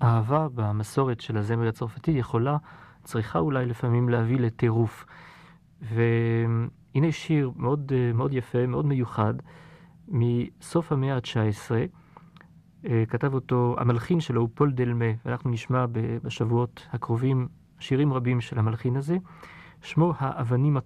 אהבה במסורת של הזמר הצרפתי צריכה אולי לפעמים להביא לטירוף. והנה שיר מאוד, מאוד יפה, מאוד מיוחד, מסוף המאה ה-19, כתב אותו, המלחין שלו הוא פול דלמה, ואנחנו נשמע בשבועות הקרובים שירים רבים של המלחין הזה, שמו האבנים